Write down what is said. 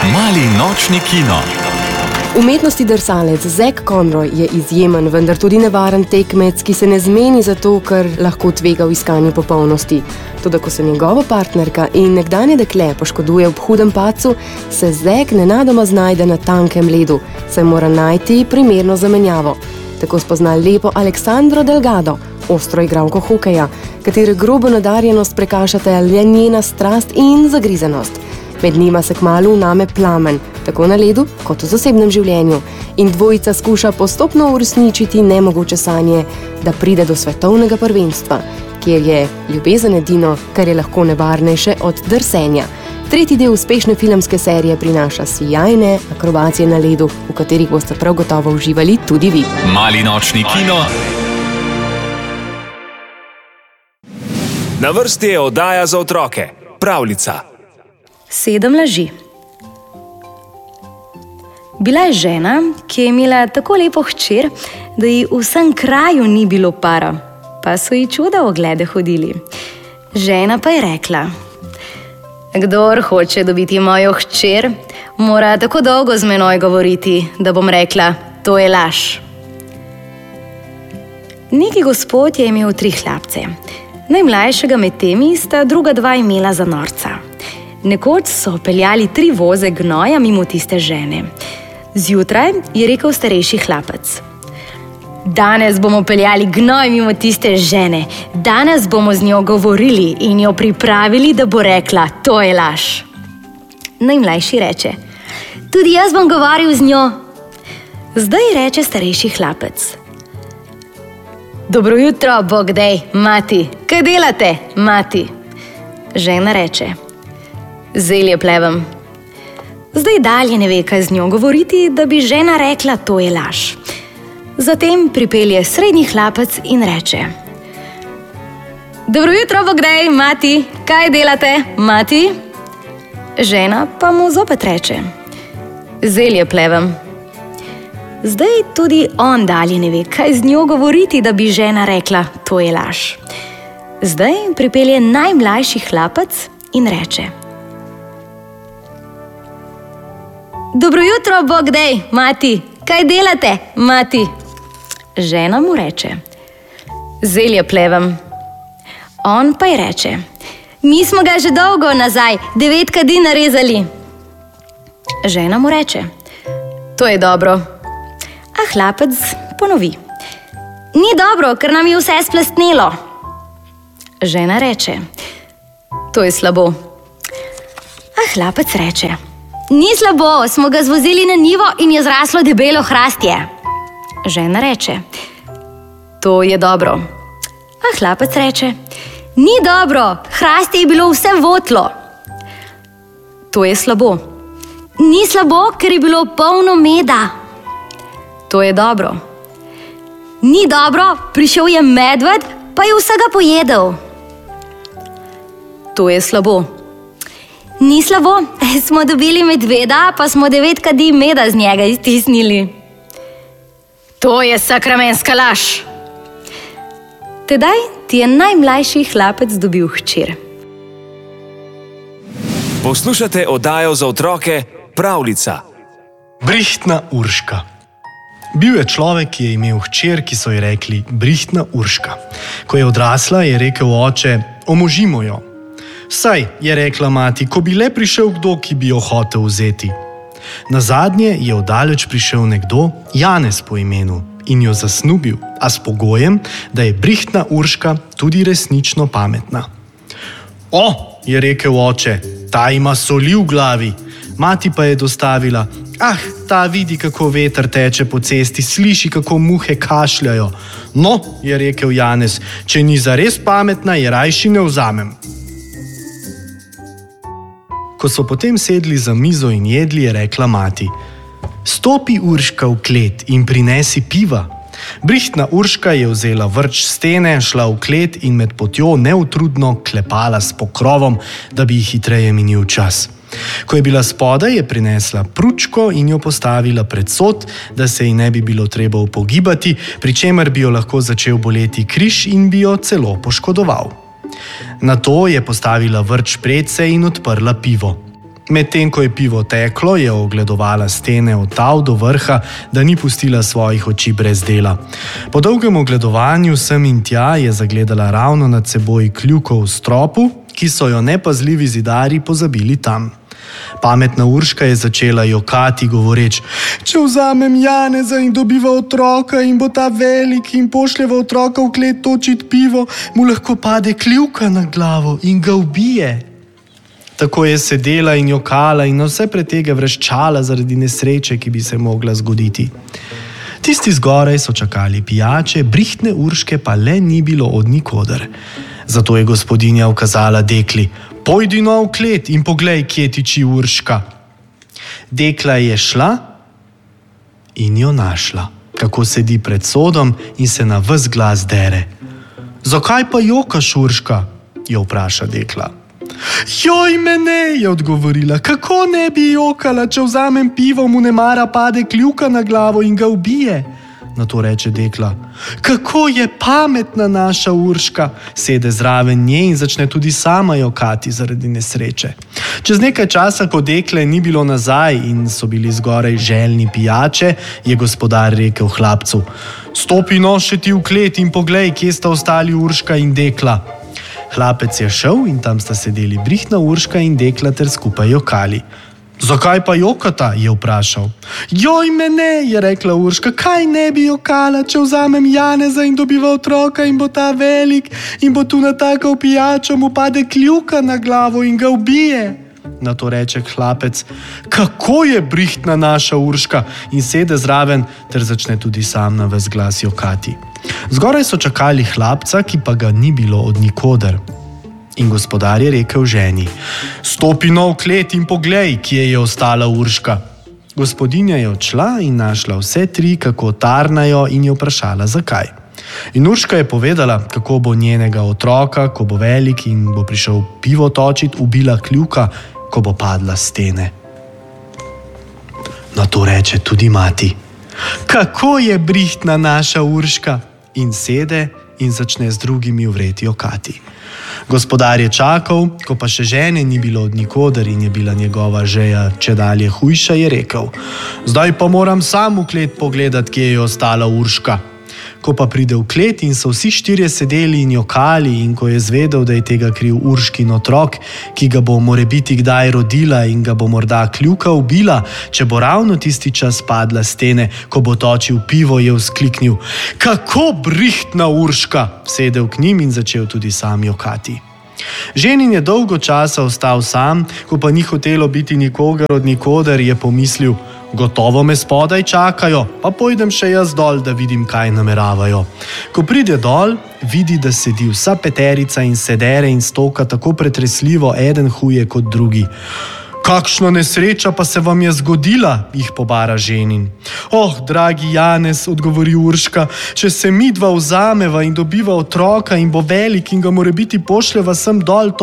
Mali nočni kino. Umetnostni drsalec Zac Conroy je izjemen, vendar tudi nevaren tekmec, ki se ne zmeni zato, ker lahko tvega v iskanju popolnosti. Toda ko se njegova partnerka in nekdanje dekle poškoduje ob hudem padcu, se Zac nenadoma znajde na tankem ledu, saj mora najti primerno zamenjavo. Tako spozna lepo Alexandro Delgado, ostro igralko hokeja, katere grobo nadarjenost prekašata le njena strast in zagrizenost. Med njima se kmalu vname plamen, tako na ledu kot v zasebnem življenju, in dvojica skuša postopno uresničiti nemogoče sanje, da pride do svetovnega prvenstva, kjer je ljubezen edino, kar je lahko nevarnejše od drsenja. Tretji del uspešne filmske serije prinaša sijajne akrobacije na ledu, v katerih boste prav gotovo uživali tudi vi. Mali nočni kino. Na vrsti je oddaja za otroke. Pravljica. 7 laži. Bila je žena, ki je imela tako lepo hčer, da ji v vsem kraju ni bilo para, pa so ji čuda oglede hodili. Žena pa je rekla: kdor hoče dobiti mojo hčer, mora tako dolgo z menoj govoriti, da bom rekla, to je laž. Neki gospod je imel 3 hlapce. Najmlajšega med temi sta druga 2 imela za norca. Nekoč so peljali 3 voze gnoja mimo tiste žene. Zjutraj je rekel starejši hlapec: danes bomo peljali gnoj mimo tiste žene, danes bomo z njo govorili in jo pripravili, da bo rekla, to je laž. Najmlajši reče: tudi jaz bom govoril z njo. Zdaj reče starejši hlapec: dobro jutro, Bogdej, mati, kaj delate, mati? Žena reče: zelje plevem. Zdaj dalje ne ve, kaj z njo govoriti, da bi žena rekla, to je laž. Zatem pripelje srednji hlapec in reče: dobro jutro, Bogdej, mati, kaj delate, mati? Žena pa mu zopet reče: zelje plevem. Zdaj tudi on dalje ne ve, kaj z njo govoriti, da bi žena rekla, to je laž. Zdaj pripelje najmlajši hlapec in reče: dobro jutro, Bogdej, mati, kaj delate, mati? Žena mu reče: zelje plevem. On pa ji reče: mi smo ga že dolgo nazaj 9 kadi narezali. Žena mu reče: to je dobro. A hlapec ponovi: ni dobro, ker nam je vse splesnelo. Žena reče: to je slabo. A hlapec reče: ni slabo, smo ga zvozili na njivo in je zraslo debelo hrastje. Žena reče: to je dobro. A hlapec reče: ni dobro, hrastje je bilo vse votlo. To je slabo. Ni slabo, ker je bilo polno meda. To je dobro. Ni dobro, prišel je medved, pa je vsega pojedel. To je slabo. Ni slabo, smo dobili medveda, pa smo 9 kadi meda z njega iztisnili. To je sakramenska laž. Tedaj ti je najmlajši hlapec dobil hčer. Poslušate oddajo za otroke Pravljica. Brihtna Urška. Bil je človek, ki je imel hčer, ki so ji rekli Brihtna Urška. Ko je odrasla, je rekel oče: omožimo jo. Saj, je rekla mati, ko bi le prišel kdo, ki bi jo hotel vzeti. Nazadnje je oddaleč prišel nekdo, Janez po imenu, in jo zasnubil, a s pogojem, da je Brihtna Urška tudi resnično pametna. O, je rekel oče, ta ima soli v glavi. Mati pa je dostavila: ta vidi, kako veter teče po cesti, sliši, kako muhe kašljajo. No, je rekel Janez, če ni zares pametna, je rajši ne vzamem. Ko so potem sedli za mizo in jedli, je rekla mati: stopi, Urška, v klet in prinesi piva. Brihtna Urška je vzela vrč stene, šla v klet in med potjo neutrudno klepala s pokrovom, da bi ji hitreje minil čas. Ko je bila spodaj, je prinesla pručko in jo postavila pred sod, da se ji ne bi bilo treba upogibati, pri čemer bi jo lahko začel boleti križ in bi jo celo poškodoval. Nato je postavila vrč predse in odprla pivo. Medtem ko je pivo teklo, je ogledovala stene od tal do vrha, da ni pustila svojih oči brez dela. Po dolgem ogledovanju sem in tja je zagledala ravno nad seboj kljuko v stropu, ki so jo nepazljivi zidarji pozabili tam. Pametna Urška je začela jokati, govoreč: če vzamem Janeza in dobiva otroka in bo ta velik in pošljeva otroka v klet točit pivo, mu lahko pade kljuka na glavo in ga ubije. Tako je sedela in jokala in na vse pretege vreščala zaradi nesreče, ki bi se mogla zgoditi. Tisti zgoraj so čakali pijače, brihtne Urške pa le ni bilo od nikoder. Zato je gospodinja ukazala dekli: pojdi no v klet in poglej, kje tiči Urška. Dekla je šla in jo našla, kako sedi pred sodom in se na ves glas dere. Zakaj pa jokaš, Urška? Jo vpraša dekla. Joj, mene, je odgovorila, kako ne bi jokala, če vzamem pivo, mu nemara pade kljuka na glavo in ga ubije. Na to reče dekla: kako je pametna naša Urška, sede zraven nje in začne tudi sama jokati zaradi nesreče. Čez nekaj časa, ko dekle ni bilo nazaj in so bili zgoraj željni pijače, je gospodar rekel hlapcu: stopi no še ti v klet in poglej, kje sta ostali Urška in dekla. Hlapec je šel in tam sta sedeli brihtna Urška in dekla ter skupaj jokali. Zakaj pa jokata? Je vprašal. Joj, mene, je rekla Urška, kaj ne bi jokala, če vzamem Janeza in dobiva otroka in bo ta velik in bo tu natakal pijačo, mu pade kljuka na glavo in ga ubije. Na to reče hlapec: kako je brihtna naša Urška, in sede zraven ter začne tudi sam na ves glas jokati. Zgoraj so čakali hlapca, ki pa ga ni bilo od nikoder. In gospodar je rekel ženi: stopi no v klet in poglej, kje je ostala Urška. Gospodinja je odšla in našla vse tri, kako tarnajo, in je vprašala, zakaj. In Urška je povedala, kako bo njenega otroka, ko bo velik in bo prišel pivo točit, ubila kljuka, ko bo padla s stene. Na to reče tudi mati: kako je brihtna naša Urška, in sede in začne z drugimi vreti jokati. Gospodar je čakal, ko pa še žene ni bilo od nikoder in je bila njegova žeja čedalje hujša, je rekel: zdaj pa moram sam v klet pogledat, kje je ostala Urška. Ko pa pride v klet in so vsi štirje sedeli in jokali, in ko je zvedel, da je tega kriv Urškin otrok, ki ga bo morebiti kdaj rodila in ga bo morda kljuka ubila, če bo ravno tisti čas padla stene, ko bo točil pivo, je vzkliknil: kako brihtna Urška! Sedel k njim in začel tudi sam jokati. Ženin je dolgo časa ostal sam, ko pa ni hotelo biti nikogar od nikoder, je pomislil: gotovo me spodaj čakajo, pa pojdem še jaz dol, da vidim, kaj nameravajo. Ko pride dol, vidi, da sedi vsa peterica in se dere in stoka tako pretresljivo, eden huje kot drugi. Kakšna nesreča pa se vam je zgodila, jih pobara ženin. Oh, dragi Janez, odgovori Urška, če se midva vzameva in dobiva otroka in bo velik in ga morebiti pošljeva sem dol,